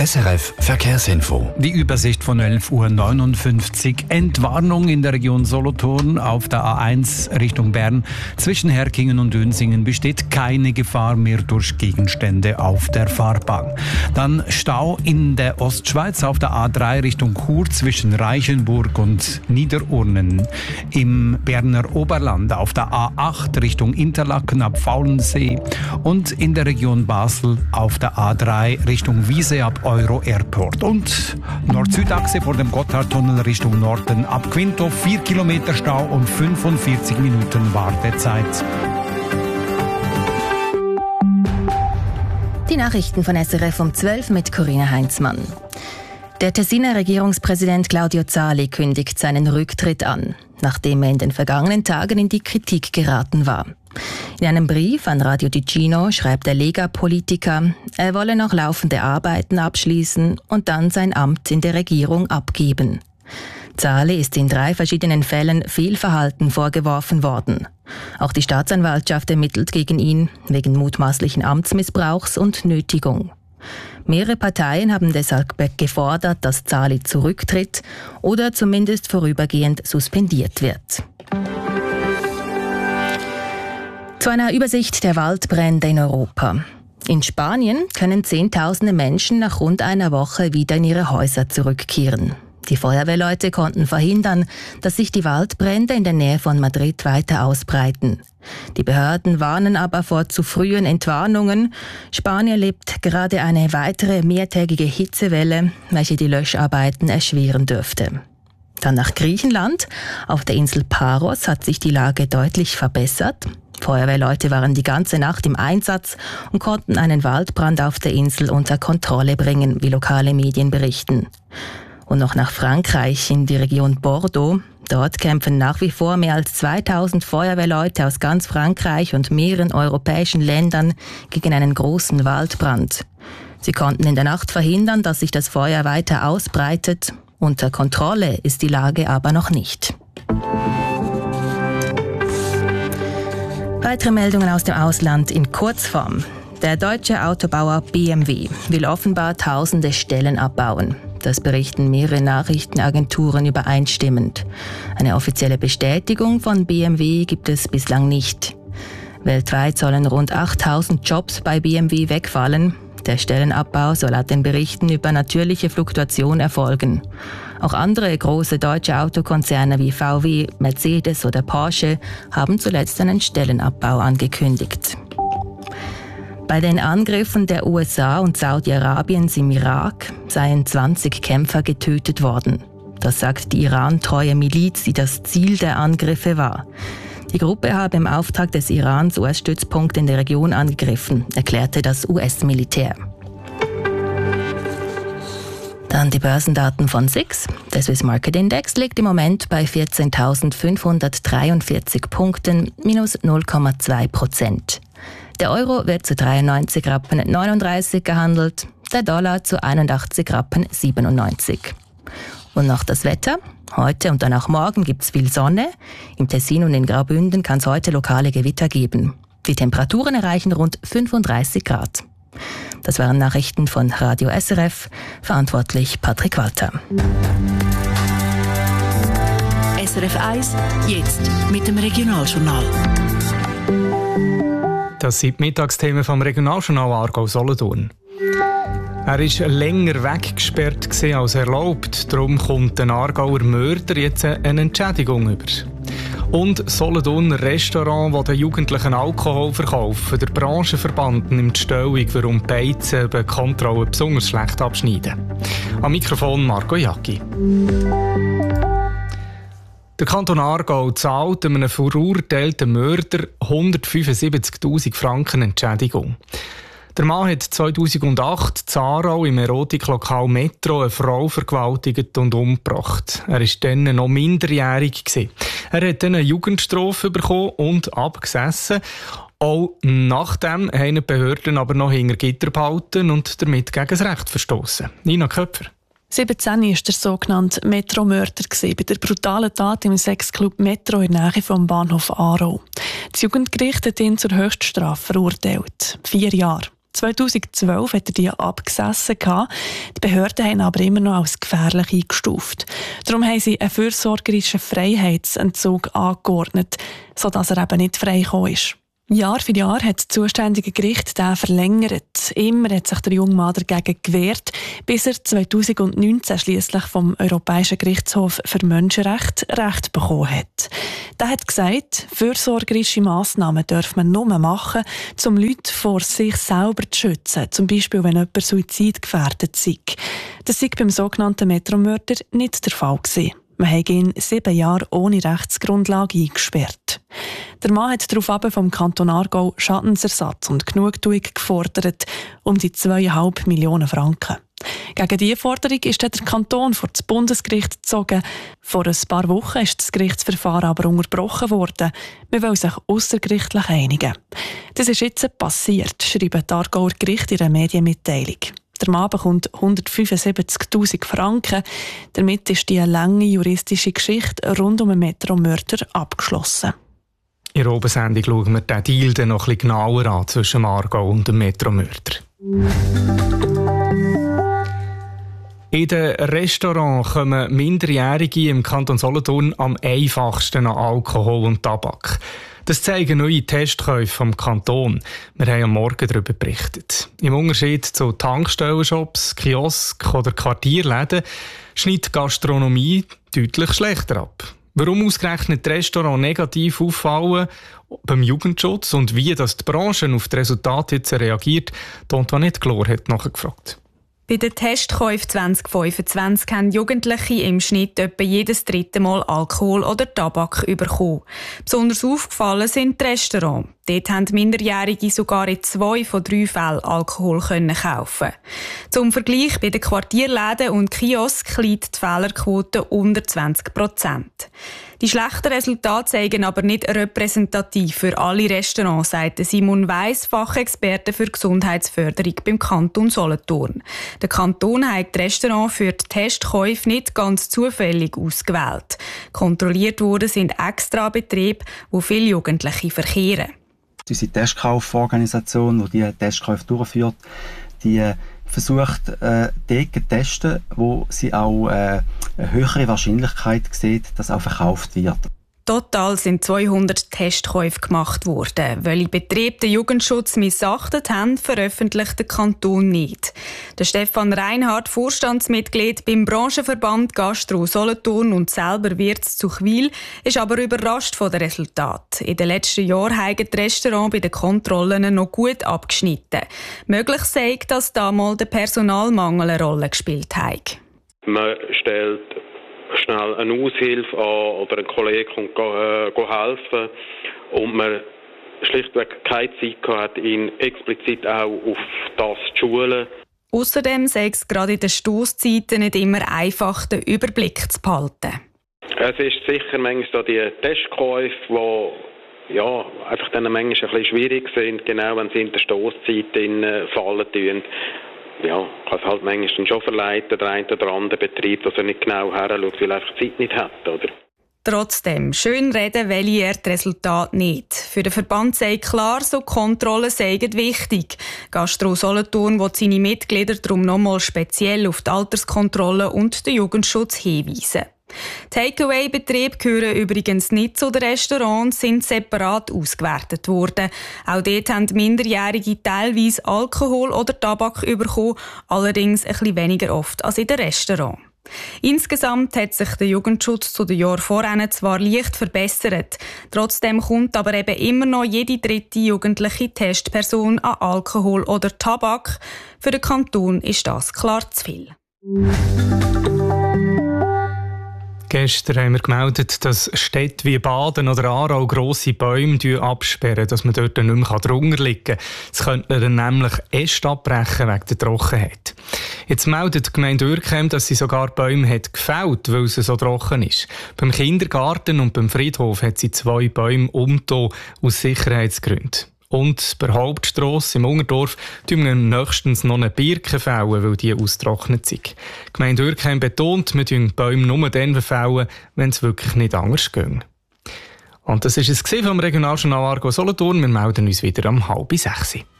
SRF Verkehrsinfo. Die Übersicht von 11:59 Uhr. Entwarnung in der Region Solothurn auf der A1 Richtung Bern. Zwischen Herkingen und Dönsingen besteht keine Gefahr mehr durch Gegenstände auf der Fahrbahn. Dann Stau in der Ostschweiz auf der A3 Richtung Chur zwischen Reichenburg und Niederurnen. Im Berner Oberland auf der A8 Richtung Interlaken ab Faulensee. Und in der Region Basel auf der A3 Richtung Wiese ab Euro Airport. Und Nord-Süd-Achse vor dem Gotthardtunnel Richtung Norden ab Quinto 4 Kilometer Stau und 45 Minuten Wartezeit. Die Nachrichten von SRF um 12 mit Corinna Heinzmann. Der Tessiner Regierungspräsident Claudio Zali kündigt seinen Rücktritt an, nachdem er in den vergangenen Tagen in die Kritik geraten war. In einem Brief an Radio Ticino schreibt der Lega-Politiker, er wolle noch laufende Arbeiten abschließen und dann sein Amt in der Regierung abgeben. Zali ist in 3 verschiedenen Fällen Fehlverhalten vorgeworfen worden. Auch die Staatsanwaltschaft ermittelt gegen ihn wegen mutmaßlichen Amtsmissbrauchs und Nötigung. Mehrere Parteien haben deshalb gefordert, dass Zali zurücktritt oder zumindest vorübergehend suspendiert wird. Zu einer Übersicht der Waldbrände in Europa. In Spanien können Zehntausende Menschen nach rund einer Woche wieder in ihre Häuser zurückkehren. Die Feuerwehrleute konnten verhindern, dass sich die Waldbrände in der Nähe von Madrid weiter ausbreiten. Die Behörden warnen aber vor zu frühen Entwarnungen. Spanien erlebt gerade eine weitere mehrtägige Hitzewelle, welche die Löscharbeiten erschweren dürfte. Dann nach Griechenland. Auf der Insel Paros hat sich die Lage deutlich verbessert. Feuerwehrleute waren die ganze Nacht im Einsatz und konnten einen Waldbrand auf der Insel unter Kontrolle bringen, wie lokale Medien berichten. Und noch nach Frankreich in die Region Bordeaux. Dort kämpfen nach wie vor mehr als 2000 Feuerwehrleute aus ganz Frankreich und mehreren europäischen Ländern gegen einen großen Waldbrand. Sie konnten in der Nacht verhindern, dass sich das Feuer weiter ausbreitet. Unter Kontrolle ist die Lage aber noch nicht. Weitere Meldungen aus dem Ausland in Kurzform. Der deutsche Autobauer BMW will offenbar tausende Stellen abbauen. Das berichten mehrere Nachrichtenagenturen übereinstimmend. Eine offizielle Bestätigung von BMW gibt es bislang nicht. Weltweit sollen rund 8000 Jobs bei BMW wegfallen. Der Stellenabbau soll laut den Berichten über natürliche Fluktuation erfolgen. Auch andere große deutsche Autokonzerne wie VW, Mercedes oder Porsche haben zuletzt einen Stellenabbau angekündigt. Bei den Angriffen der USA und Saudi-Arabiens im Irak seien 20 Kämpfer getötet worden. Das sagt die Iran-treue Miliz, die das Ziel der Angriffe war. Die Gruppe habe im Auftrag des Irans US-Stützpunkte in der Region angegriffen, erklärte das US-Militär. Dann die Börsendaten von SIX. Der Swiss Market Index liegt im Moment bei 14.543 Punkten, minus 0,2%. Der Euro wird zu 93,39 Rappen gehandelt, der Dollar zu 81,97 Rappen. Und noch das Wetter. Heute und dann auch morgen gibt es viel Sonne. Im Tessin und in Graubünden kann es heute lokale Gewitter geben. Die Temperaturen erreichen rund 35 Grad. Das waren Nachrichten von Radio SRF. Verantwortlich Patrick Walter. SRF 1, jetzt mit dem Regionaljournal. Das sind die Mittagsthemen vom Regionaljournal Aargau-Solothurn. Er war länger weggesperrt als erlaubt. Darum kommt ein Aargauer Mörder jetzt eine Entschädigung über. Und Solothurner Restaurant, das den Jugendlichen Alkohol verkaufen. Der Branchenverband nimmt Stellung, warum die Beizen bei Kontrollen besonders schlecht abschneiden. Am Mikrofon Marco Jacki. Der Kanton Aargau zahlt einem verurteilten Mörder 175'000 Franken Entschädigung. Der Mann hat 2008 in Aarau im Erotiklokal Metro eine Frau vergewaltigt und umgebracht. Er war dann noch minderjährig. Er hat dann eine Jugendstrafe bekommen und abgesessen. Auch nachdem haben die Behörden aber noch hinter Gitter behalten und damit gegen das Recht verstoßen. Nina Köpfer. 17 war der sogenannte Metro-Mörder bei der brutalen Tat im Sexclub Metro in der Nähe vom Bahnhof Aarau. Das Jugendgericht hat ihn zur Höchststrafe verurteilt. 4 Jahre. 2012 hat er die abgesessen. Die Behörden haben aber immer noch als gefährlich eingestuft. Darum haben sie einen fürsorgerischen Freiheitsentzug angeordnet, sodass er eben nicht freigekommen ist. Jahr für Jahr hat das zuständige Gericht den verlängert. Immer hat sich der junge Mann dagegen gewehrt, bis er 2019 schliesslich vom Europäischen Gerichtshof für Menschenrechte Recht bekommen hat. Der hat gesagt, fürsorgerische Massnahmen darf man nur machen, um Leute vor sich selber zu schützen, zum Beispiel wenn jemand suizidgefährdet sei. Das sei beim sogenannten Metromörder nicht der Fall gewesen. Man hat ihn 7 Jahre ohne Rechtsgrundlage eingesperrt. Der Mann hat daraufhin vom Kanton Aargau Schadensersatz und Genugtuung gefordert, um die 2,5 Millionen Franken. Gegen diese Forderung ist der Kanton vor das Bundesgericht gezogen. Vor ein paar Wochen ist das Gerichtsverfahren aber unterbrochen worden. Man will sich aussergerichtlich einigen. Das ist jetzt passiert, schreiben die Aargauer Gerichte in einer Medienmitteilung. Der Mann bekommt 175'000 Franken. Damit ist die lange juristische Geschichte rund um den Metromörder abgeschlossen. In der Obersendung schauen wir den Deal dann noch ein bisschen genauer an zwischen dem Aargau und dem Metromörder. In den Restaurants kommen Minderjährige im Kanton Solothurn am einfachsten an Alkohol und Tabak. Das zeigen neue Testkäufe vom Kanton. Wir haben am Morgen darüber berichtet. Im Unterschied zu Tankstellenshops, Kiosken oder Quartierläden schneidet Gastronomie deutlich schlechter ab. Warum ausgerechnet die Restaurants negativ auffallen beim Jugendschutz und wie das die Branche auf das Resultat jetzt reagiert, Antoinette Glor hat nachgefragt. Bei den Testkäufen 2025 haben Jugendliche im Schnitt etwa jedes dritte Mal Alkohol oder Tabak bekommen. Besonders aufgefallen sind die Restaurants. Dort haben Minderjährige sogar in 2 von 3 Fällen Alkohol kaufen. Zum Vergleich bei den Quartierläden und Kiosken liegt die Fehlerquote unter 20%. Die schlechten Resultate zeigen aber nicht repräsentativ für alle Restaurants, sagt Simon Weiss, Fachexperte für Gesundheitsförderung beim Kanton Solothurn. Der Kanton hat die Restaurants für die Testkäufe nicht ganz zufällig ausgewählt. Kontrolliert worden sind extra Betriebe, wo viele Jugendliche verkehren. Unsere Testkauforganisation, die Testkäufe durchführt, die versucht, dort zu testen, wo sie auch eine höhere Wahrscheinlichkeit sieht, dass auch verkauft wird. Total sind 200 Testkäufe gemacht worden. Welche Betriebe den Jugendschutz missachtet haben, veröffentlicht der Kanton nicht. Der Stefan Reinhardt, Vorstandsmitglied beim Branchenverband Gastro Solothurn und selber Wirt zu Chwil, ist aber überrascht von den Resultaten. In den letzten Jahren haben die Restaurants bei den Kontrollen noch gut abgeschnitten. Möglich sei, dass damals der Personalmangel eine Rolle gespielt hat. Man stellt schnell eine Aushilfe an oder ein Kollege kommt helfen und man schlichtweg keine Zeit hat, ihn explizit auch auf das zu schulen. Außerdem sei es gerade in den Stosszeiten nicht immer einfach, den Überblick zu behalten. Es ist sicher manchmal so die Testkäufe, die einfach dann manchmal ein bisschen schwierig sind, genau wenn sie in der Stosszeit fallen tun. Ja, kann es halt manchmal schon verleiten, der eine oder andere Betrieb, dass er nicht genau heranschaut, weil er einfach Zeit nicht hat, oder? Trotzdem, schön reden will er die Resultate nicht. Für den Verband sei klar, so Kontrollen seien wichtig. Gastro Solothurn will seine Mitglieder darum nochmal speziell auf die Alterskontrolle und den Jugendschutz hinweisen. Takeaway-Betriebe gehören übrigens nicht zu den Restaurants, sind separat ausgewertet worden. Auch dort haben Minderjährige teilweise Alkohol oder Tabak bekommen, allerdings ein bisschen weniger oft als in den Restaurants. Insgesamt hat sich der Jugendschutz zu den Jahren vorher zwar leicht verbessert. Trotzdem kommt aber eben immer noch jede dritte jugendliche Testperson an Alkohol oder Tabak. Für den Kanton ist das klar zu viel. Gestern haben wir gemeldet, dass Städte wie Baden oder Aarau grosse Bäume absperren, dass man dort nicht mehr drunter liegen kann. Es könnte dann nämlich Äste abbrechen wegen der Trockenheit. Jetzt meldet die Gemeinde Uerkheim, dass sie sogar Bäume hat gefällt, weil es so trocken ist. Beim Kindergarten und beim Friedhof hat sie 2 Bäume umgetan, aus Sicherheitsgründen. Und bei der Hauptstrasse im Ungerdorf fällen wir nächstens noch eine Birke fällen, weil die ausgetrocknet sind. Die Gemeinde Uerkheim betont, wir fällen Bäume nur dann fällen, wenn es wirklich nicht anders geht. Und das war es vom Regionaljournal Aargau Solothurn. Wir melden uns wieder um 5:30.